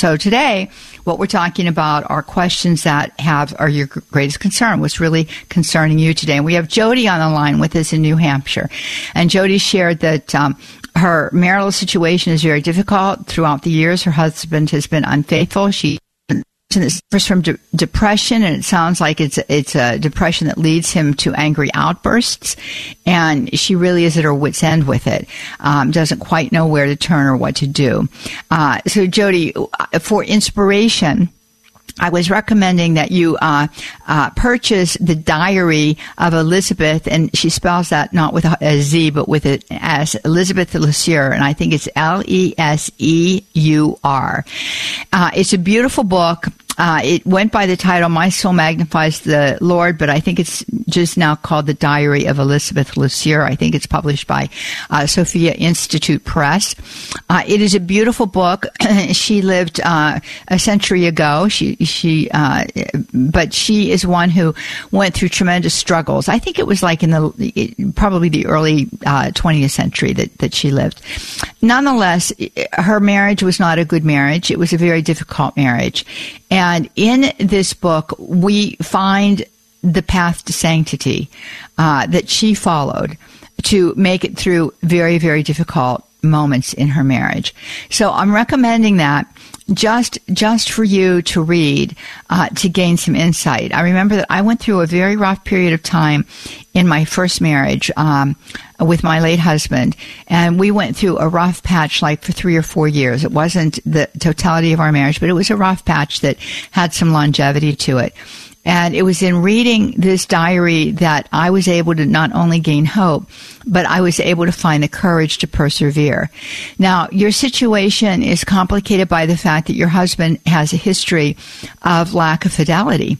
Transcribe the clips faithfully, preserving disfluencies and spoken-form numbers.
So today, what we're talking about are questions that have are your greatest concern, what's really concerning you today. And we have Jody on the line with us in New Hampshire. And Jody shared that um, her marital situation is very difficult throughout the years. Her husband has been unfaithful. She suffers from de- depression, and it sounds like it's it's a depression that leads him to angry outbursts. And she really is at her wit's end with it. Um, doesn't quite know where to turn or what to do. Uh, so, Jody, for inspiration, I was recommending that you uh, uh, purchase the Diary of Elizabeth, and she spells that not with a, a Z, but with an S, Elizabeth Leseur, and I think it's L E S E U R. Uh, it's a beautiful book. Uh, it went by the title, My Soul Magnifies the Lord, but I think it's just now called The Diary of Elizabeth Leseur. I think it's published by uh, Sophia Institute Press. Uh, it is a beautiful book. She lived uh, a century ago. She, she, uh, but she is one who went through tremendous struggles. I think it was like in the probably the early uh, twentieth century that that she lived. Nonetheless, her marriage was not a good marriage. It was a very difficult marriage. And in this book, we find the path to sanctity uh, that she followed to make it through very, very difficult moments in her marriage. So I'm recommending that just just for you to read uh, to gain some insight. I remember that I went through a very rough period of time in my first marriage um, with my late husband, and we went through a rough patch like for three or four years. It wasn't the totality of our marriage, but it was a rough patch that had some longevity to it. And it was in reading this diary that I was able to not only gain hope, but I was able to find the courage to persevere. Now, your situation is complicated by the fact that your husband has a history of lack of fidelity.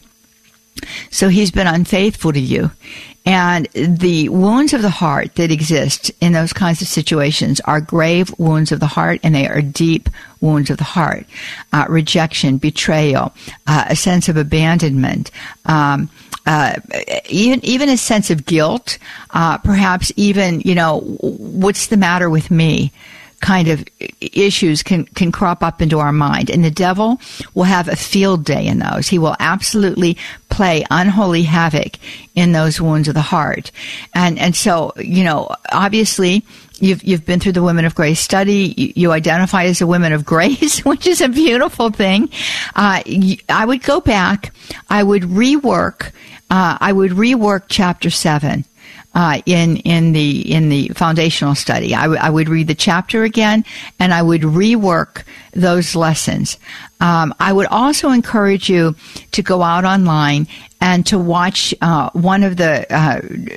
So he's been unfaithful to you. And the wounds of the heart that exist in those kinds of situations are grave wounds of the heart, and they are deep wounds of the heart. Uh, rejection, betrayal, uh, a sense of abandonment, um, uh, even even a sense of guilt, uh, perhaps even, you know, what's the matter with me? Kind of issues can, can crop up into our mind. And the devil will have a field day in those. He will absolutely play unholy havoc in those wounds of the heart. And, and so, you know, obviously, You've, you've been through the Women of Grace study. You, you identify as a woman of grace, which is a beautiful thing. Uh, I would go back. I would rework, uh, I would rework chapter seven. Uh, in, in the, in the foundational study. I, w- I would read the chapter again, and I would rework those lessons. Um, I would also encourage you to go out online and to watch uh, one of the uh,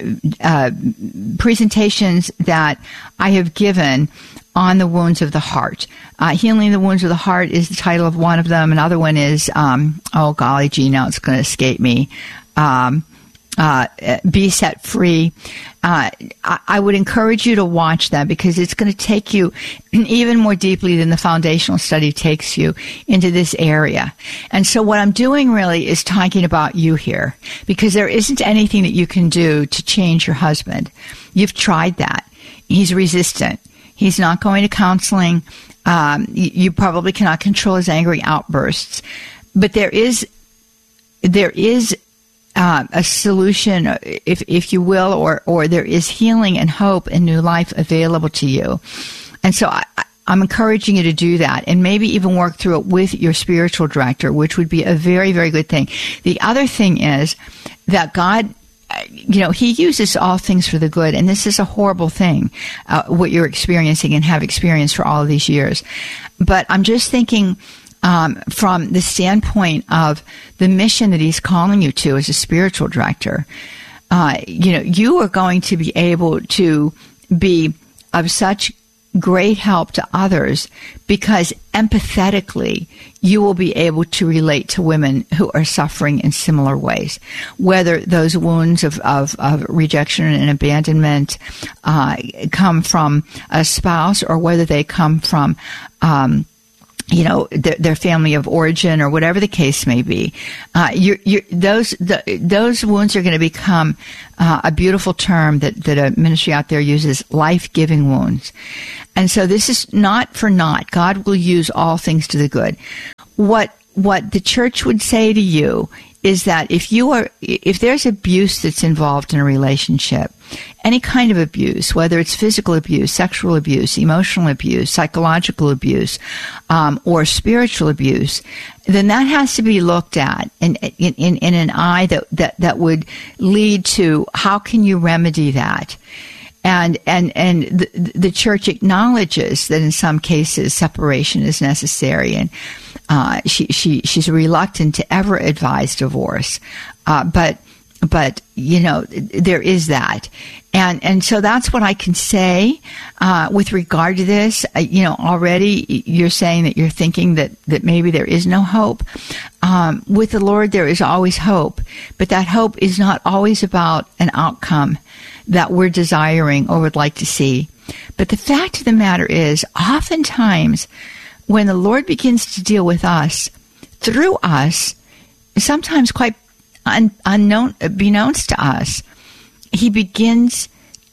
uh, presentations that I have given on the wounds of the heart. Uh, Healing the Wounds of the Heart is the title of one of them. Another one is, um, oh golly gee, now it's going to escape me. Um, Uh, Be Set Free. Uh, I, I would encourage you to watch that, because it's going to take you even more deeply than the foundational study takes you into this area. And so what I'm doing really is talking about you here, because there isn't anything that you can do to change your husband. You've tried that. He's resistant. He's not going to counseling. Um, you, you probably cannot control his angry outbursts. But there is, there is Uh, a solution, if if you will, or or there is healing and hope and new life available to you. And so I, I'm encouraging you to do that, and maybe even work through it with your spiritual director, which would be a very, very good thing. The other thing is that God, you know, He uses all things for the good, and this is a horrible thing, uh, what you're experiencing and have experienced for all of these years. But I'm just thinking, Um, from the standpoint of the mission that He's calling you to as a spiritual director, uh, you know, you are going to be able to be of such great help to others, because empathetically you will be able to relate to women who are suffering in similar ways, whether those wounds of, of, of rejection and abandonment uh, come from a spouse, or whether they come from um you know, their, their family of origin, or whatever the case may be. Uh, you're, you're, those the, those wounds are going to become uh, a beautiful term that, that a ministry out there uses, life-giving wounds. And so this is not for naught. God will use all things to the good. what what the church would say to you is that if you are, if there's abuse that's involved in a relationship, any kind of abuse, whether it's physical abuse, sexual abuse, emotional abuse, psychological abuse, um, or spiritual abuse, then that has to be looked at in, in, in, in an eye that, that, that would lead to how can you remedy that? And, and, and the, the church acknowledges that in some cases separation is necessary, and uh, she, she, she's reluctant to ever advise divorce. Uh, but, but, you know, there is that. And, and so that's what I can say, uh, with regard to this. Uh, you know, already you're saying that you're thinking that, that maybe there is no hope. Um, with the Lord, there is always hope, but that hope is not always about an outcome that we're desiring or would like to see. But the fact of the matter is, oftentimes, when the Lord begins to deal with us, through us, sometimes quite un- unknown, beknownst to us, he begins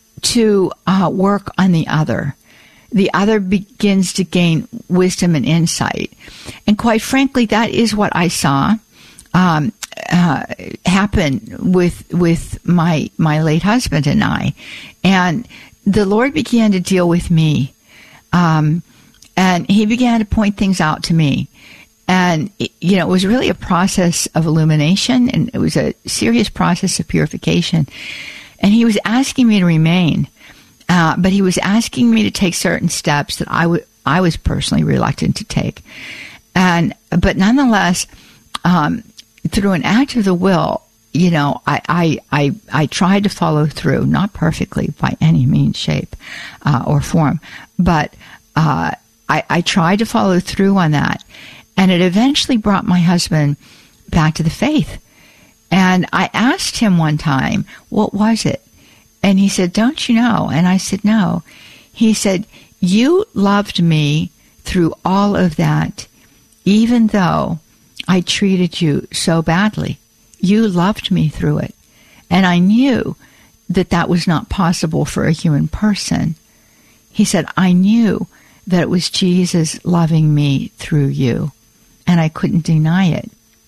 to uh, work on the other. The other begins to gain wisdom and insight. And quite frankly, that is what I saw um, uh, happen with with my my late husband and I. And the Lord began to deal with me. Um, and he began to point things out to me. And, it, you know, it was really a process of illumination, and it was a serious process of purification. And he was asking me to remain, uh, but he was asking me to take certain steps that I, w- I was personally reluctant to take. And, but nonetheless, um, through an act of the will, you know, I, I, I, I tried to follow through, not perfectly by any means, shape, uh, or form, but, uh, I, I tried to follow through on that. And it eventually brought my husband back to the faith. And I asked him one time, what was it? And he said, don't you know? And I said, no. He said, you loved me through all of that, even though I treated you so badly. You loved me through it. And I knew that that was not possible for a human person. He said, I knew that it was Jesus loving me through you, and I couldn't deny it.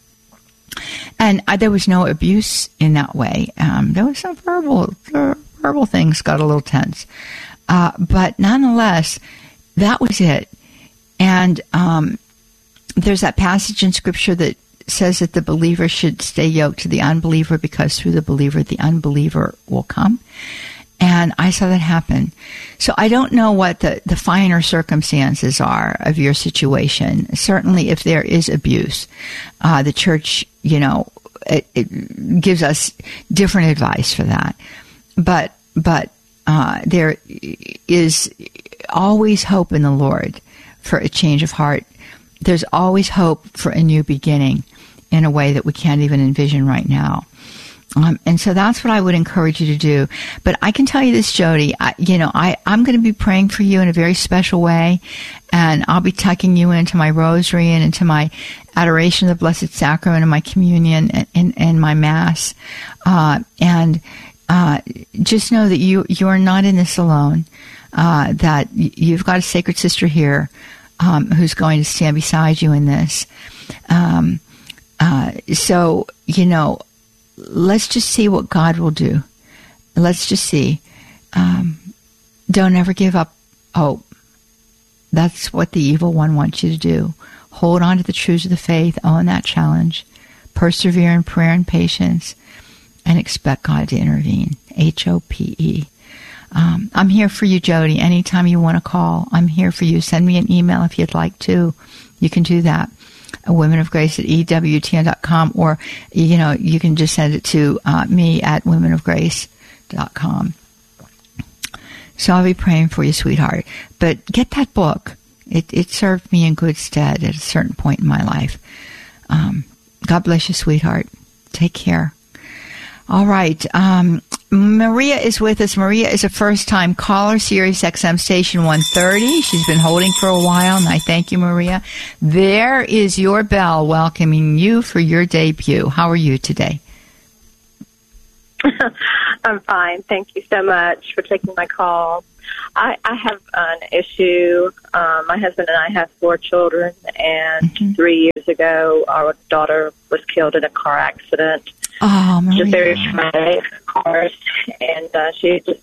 And I, there was no abuse in that way. Um, there was some verbal, uh, verbal things got a little tense. Uh, but nonetheless, that was it. And um, there's that passage in Scripture that says that the believer should stay yoked to the unbeliever, because through the believer, the unbeliever will come. And I saw that happen. So I don't know what the, the finer circumstances are of your situation. Certainly if there is abuse, uh, the church, you know, it, it gives us different advice for that. But, but, uh, there is always hope in the Lord for a change of heart. There's always hope for a new beginning in a way that we can't even envision right now. Um, and so that's what I would encourage you to do. But I can tell you this, Jody, I, you know, I, I'm going to be praying for you in a very special way, and I'll be tucking you into my rosary and into my adoration of the Blessed Sacrament and my communion and, and, and my Mass. Uh, and uh, just know that you, you are not in this alone, uh, that you've got a sacred sister here um, who's going to stand beside you in this. Um, uh, so, you know, let's just see what God will do. Let's just see. Um, don't ever give up hope. That's what the evil one wants you to do. Hold on to the truths of the faith, own that challenge, persevere in prayer and patience, and expect God to intervene. H O P E. Um, I'm here for you, Jody. Anytime you want to call, I'm here for you. Send me an email if you'd like to. You can do that. Women of Grace at E W T N dot com, or, you know, you can just send it to uh, me at women of grace dot com. So I'll be praying for you, sweetheart. But get that book. It, it served me in good stead at a certain point in my life. Um, God bless you, sweetheart. Take care. All right. Um, Maria is with us. Maria is a first-time caller, Sirius X M Station one thirty. She's been holding for a while, and I thank you, Maria. There is your bell welcoming you for your debut. How are you today? I'm fine. Thank you so much for taking my call. I, I have an issue. Um, my husband and I have four children, and mm-hmm. three years ago, our daughter was killed in a car accident. Oh, Maria. Just very traumatic, of course, and uh, she just...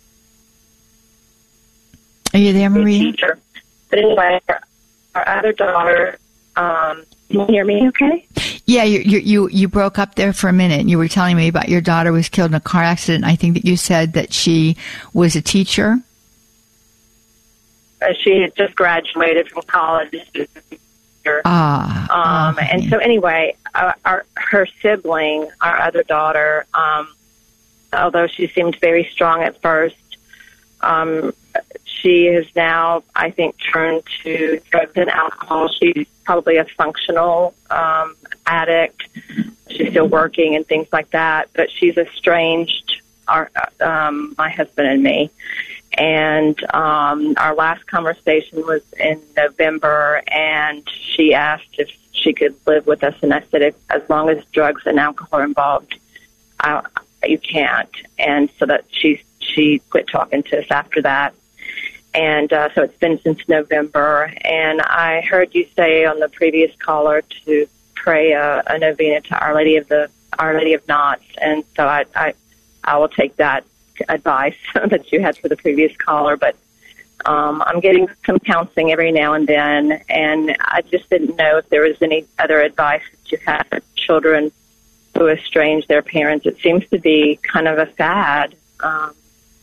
Are you there, Maria? Teacher. But anyway, our, our other daughter... Um, can you hear me okay? Yeah, you, you you you broke up there for a minute, and you were telling me about your daughter was killed in a car accident. I think that you said that she was a teacher. Uh, she had just graduated from college. Ah. Um, okay. And so anyway, uh, our, her sibling, our other daughter, um, although she seemed very strong at first, um, she has now, I think, turned to drugs and alcohol. She's probably a functional um, addict. She's still working and things like that, but she's estranged our, um, my husband and me. And um, our last conversation was in November, and she asked if she could live with us, and I said, if, as long as drugs and alcohol are involved, I, you can't. And so that she she quit talking to us after that. And uh, so it's been since November. And I heard you say on the previous caller to pray a, a novena to Our Lady of the Our Lady of Knots, and so I I, I will take that advice that you had for the previous caller. But um, I'm getting some counseling every now and then, and I just didn't know if there was any other advice that you had for children who estrange their parents. It seems to be kind of a fad. Um,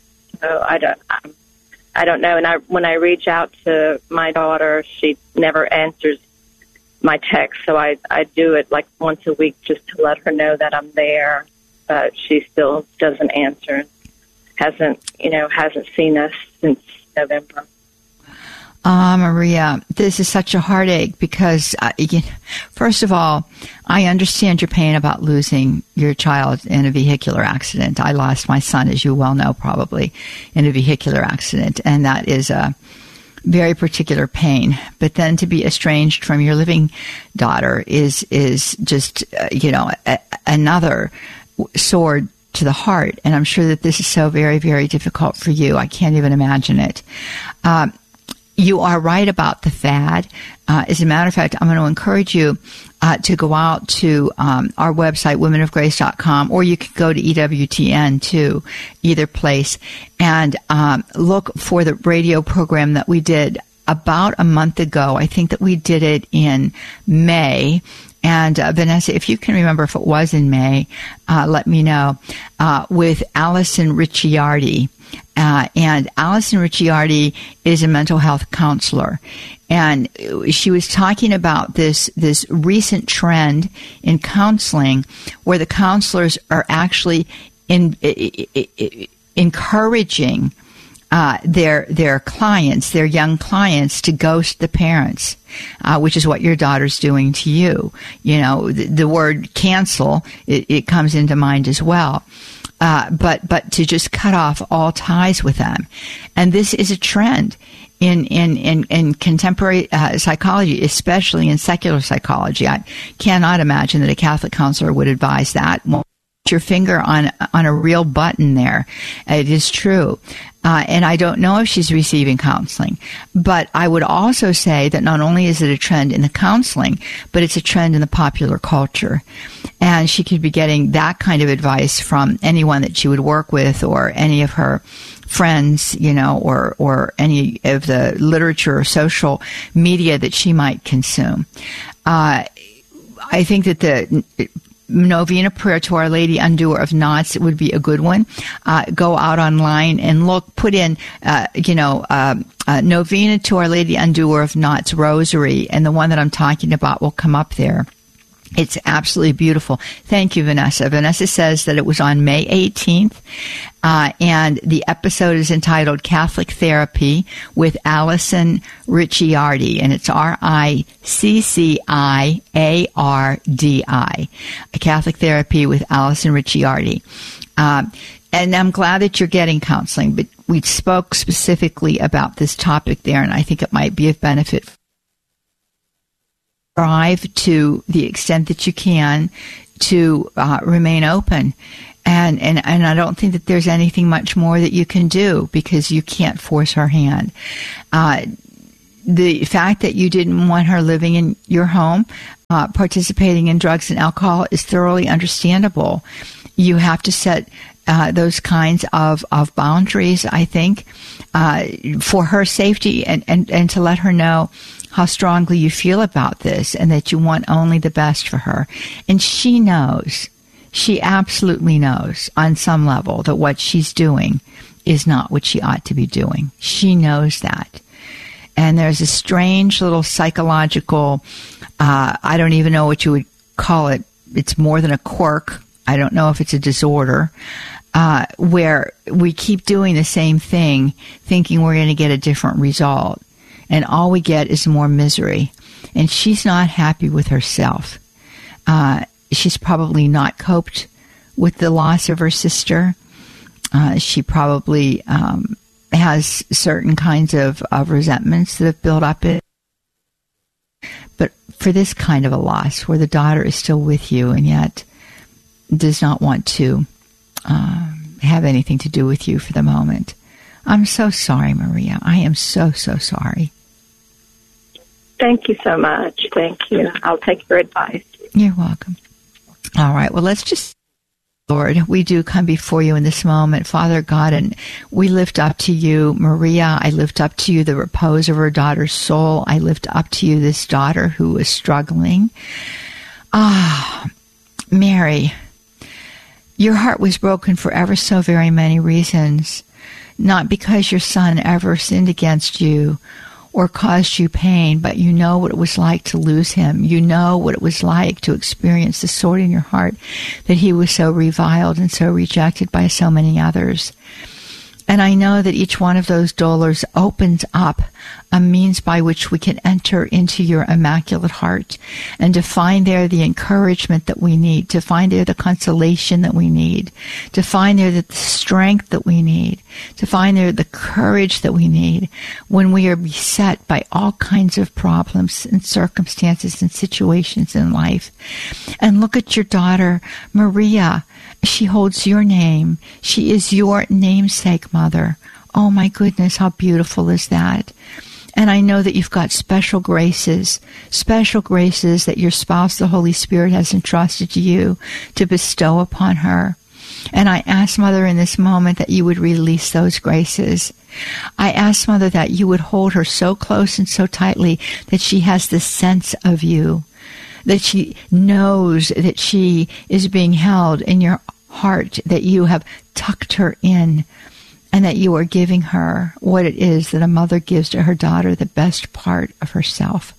so I don't. I'm, I don't know. And I, when I reach out to my daughter, she never answers my text. So I, I do it like once a week just to let her know that I'm there. But she still doesn't answer. Hasn't, you know, hasn't seen us since November. Ah, uh, Maria, this is such a heartache because, uh, you, first of all, I understand your pain about losing your child in a vehicular accident. I lost my son, as you well know, probably, in a vehicular accident, and that is a very particular pain. But then to be estranged from your living daughter is is just, uh, you know, a, another sword to the heart, and I'm sure that this is so very, very difficult for you. I can't even imagine it. Um, You are right about the fad. Uh, as a matter of fact, I'm going to encourage you uh, to go out to um, our website, women of grace dot com, or you can go to E W T N too, either place, and um, look for the radio program that we did about a month ago. I think that we did it in May. And uh, Vanessa, if you can remember if it was in May, uh, let me know, uh, with Allison Ricciardi. Uh, and Allison Ricciardi is a mental health counselor. And she was talking about this, this recent trend in counseling where the counselors are actually in, in, in, encouraging Uh, their their clients, their young clients, to ghost the parents, uh, which is what your daughter's doing to you. You know, the, the word cancel, it, it comes into mind as well. Uh, but but to just cut off all ties with them. And this is a trend in in in, in contemporary uh, psychology, especially in secular psychology. I cannot imagine that a Catholic counselor would advise that. Well, put your finger on on a real button there. It is true. Uh, and I don't know if she's receiving counseling. But I would also say that not only is it a trend in the counseling, but it's a trend in the popular culture. And she could be getting that kind of advice from anyone that she would work with, or any of her friends, you know, or, or any of the literature or social media that she might consume. Uh, I think that the novena prayer to Our Lady Undoer of Knots would be a good one. Uh, go out online and look, put in, uh, you know, uh, uh, novena to Our Lady Undoer of Knots rosary, and the one that I'm talking about will come up there. It's absolutely beautiful. Thank you, Vanessa. Vanessa says that it was on May eighteenth, uh, and the episode is entitled Catholic Therapy with Allison Ricciardi, and it's R I C C I A R D I, Catholic Therapy with Allison Ricciardi. Um, and I'm glad that you're getting counseling, but we spoke specifically about this topic there, and I think it might be of benefit. Strive to the extent that you can to uh, remain open And, and, and I don't think that there's anything much more that you can do because you can't force her hand. Uh, the fact that you didn't want her living in your home, uh, participating in drugs and alcohol is thoroughly understandable. You have to set uh, those kinds of, of boundaries, I think, uh, for her safety and, and, and to let her know how strongly you feel about this and that you want only the best for her. And she knows, she absolutely knows on some level that what she's doing is not what she ought to be doing. She knows that. And there's a strange little psychological, uh, I don't even know what you would call it. It's more than a quirk. I don't know if it's a disorder, uh, where we keep doing the same thing, thinking we're going to get a different result. And all we get is more misery. And she's not happy with herself. Uh, she's probably not coped with the loss of her sister. Uh, she probably um, has certain kinds of, of resentments that have built up in. But for this kind of a loss, where the daughter is still with you and yet does not want to uh, have anything to do with you for the moment, I'm so sorry, Maria. I am so, so sorry. Thank you so much. Thank you. I'll take your advice. You're welcome. All right. Well, let's just, Lord, we do come before you in this moment, Father God, and we lift up to you, Maria. I lift up to you the repose of her daughter's soul. I lift up to you this daughter who is struggling. Ah, Mary, your heart was broken for ever so very many reasons, not because your son ever sinned against you or caused you pain, but you know what it was like to lose him. You know what it was like to experience the sort in your heart that he was so reviled and so rejected by so many others. And I know that each one of those dolors opens up a means by which we can enter into your immaculate heart and to find there the encouragement that we need, to find there the consolation that we need, to find there the strength that we need, to find there the courage that we need when we are beset by all kinds of problems and circumstances and situations in life. And look at your daughter, Maria. She holds your name. She is your namesake, Mother. Oh, my goodness, how beautiful is that? And I know that you've got special graces, special graces that your spouse, the Holy Spirit, has entrusted to you to bestow upon her. And I ask, Mother, in this moment that you would release those graces. I ask, Mother, that you would hold her so close and so tightly that she has the sense of you, that she knows that she is being held in your heart, that you have tucked her in, and that you are giving her what it is that a mother gives to her daughter, the best part of herself.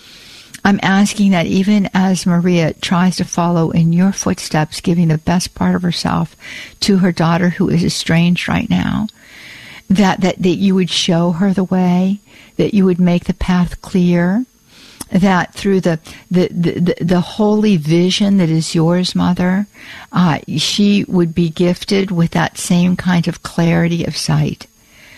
I'm asking that even as Maria tries to follow in your footsteps, giving the best part of herself to her daughter who is estranged right now, that, that, that you would show her the way, that you would make the path clear, that through the, the, the, the holy vision that is yours, Mother, uh, she would be gifted with that same kind of clarity of sight.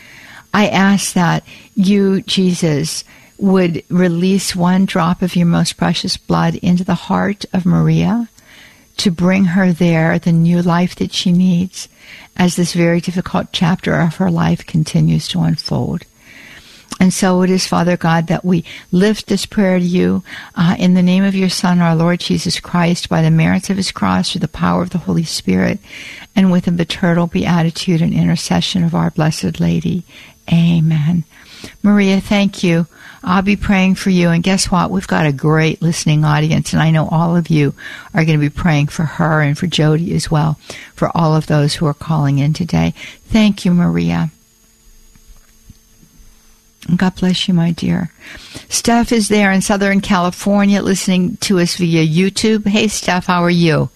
I ask that you, Jesus, would release one drop of your most precious blood into the heart of Maria to bring her there the new life that she needs as this very difficult chapter of her life continues to unfold. And so it is, Father God, that we lift this prayer to you uh, in the name of your Son, our Lord Jesus Christ, by the merits of his cross, through the power of the Holy Spirit, and with the maternal beatitude and intercession of our Blessed Lady. Amen. Maria, thank you. I'll be praying for you. And guess what? We've got a great listening audience, and I know all of you are going to be praying for her and for Jody as well, for all of those who are calling in today. Thank you, Maria. God bless you, my dear. Steph is there in Southern California listening to us via YouTube. Hey, Steph, how are you?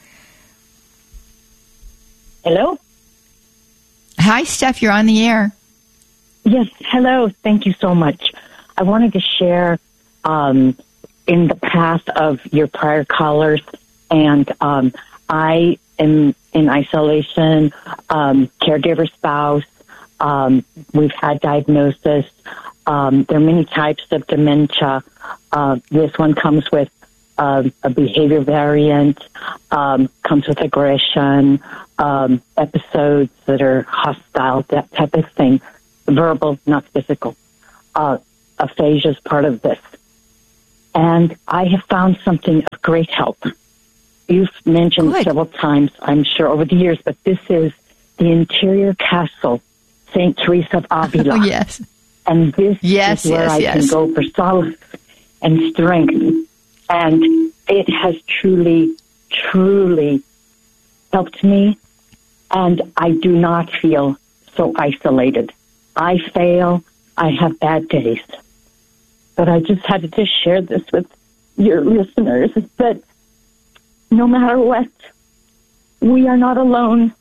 Hello? Hi, Steph, you're on the air. Yes, hello. Thank you so much. I wanted to share um, in the path of your prior callers, and um, I am in isolation, um, caregiver spouse. Um, we've had diagnosis. Um, there are many types of dementia. Uh, this one comes with uh, a behavior variant, um, comes with aggression, um, episodes that are hostile, that type of thing, verbal, not physical. Uh, aphasia is part of this. And I have found something of great help. You've mentioned Good. several times, I'm sure, over the years, but this is the Interior Castle, Saint Teresa of Avila. Oh, yes. And this yes, is where yes, I yes. can go for solace and strength. And it has truly, truly helped me. And I do not feel so isolated. I fail. I have bad days. But I just had to just share this with your listeners, that no matter what, we are not alone.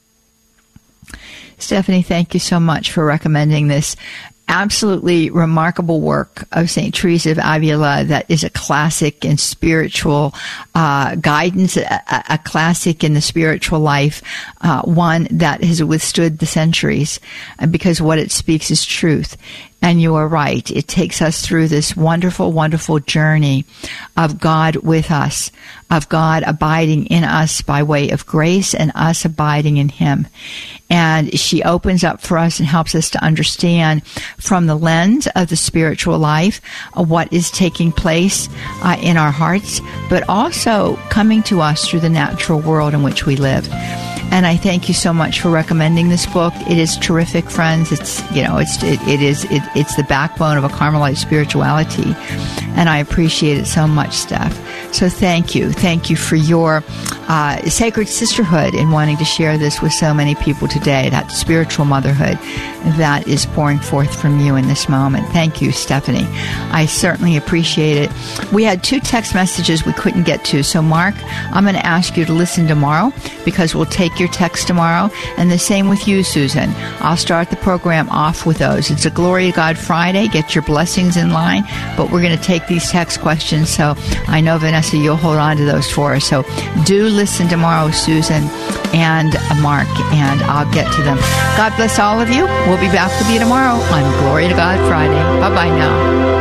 Stephanie, thank you so much for recommending this absolutely remarkable work of Saint Teresa of Avila that is a classic in spiritual uh, guidance, a, a classic in the spiritual life, uh, one that has withstood the centuries, because what it speaks is truth. And you are right. It takes us through this wonderful, wonderful journey of God with us, of God abiding in us by way of grace and us abiding in Him. And she opens up for us and helps us to understand from the lens of the spiritual life uh, what is taking place uh, in our hearts, but also coming to us through the natural world in which we live. And I thank you so much for recommending this book. It is terrific, friends. It's, you know, it's, it, it is, it, it's the backbone of a Carmelite spirituality. And I appreciate it so much, Steph. So thank you. Thank you for your uh, sacred sisterhood in wanting to share this with so many people today, that spiritual motherhood that is pouring forth from you in this moment. Thank you, Stephanie. I certainly appreciate it. We had two text messages we couldn't get to. So, Mark, I'm going to ask you to listen tomorrow, because we'll take your text tomorrow. And the same with you, Susan. I'll start the program off with those. It's a Glory to God Friday. Get your blessings in line. But we're going to take these text questions. So I know, Vanessa, you'll hold on to those for us. So do listen tomorrow, Susan and Mark, and I'll get to them. God bless all of you. We'll be back with you tomorrow on Glory to God Friday. Bye-bye now.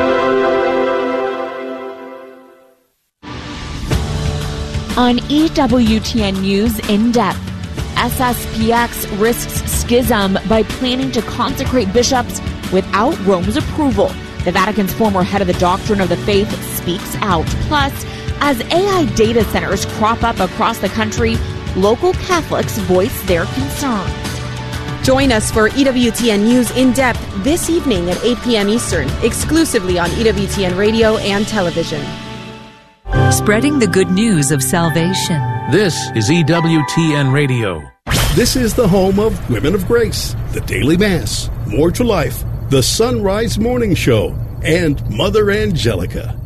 On E W T N News In Depth, S S P X risks schism by planning to consecrate bishops without Rome's approval. The Vatican's former head of the Doctrine of the Faith speaks out. Plus, as A I data centers crop up across the country, local Catholics voice their concerns. Join us for E W T N News In Depth this evening at eight p.m. Eastern, exclusively on E W T N Radio and television. Spreading the good news of salvation. This is E W T N Radio. This is the home of Women of Grace, the Daily Mass, More to Life, the Sunrise Morning Show, and Mother Angelica.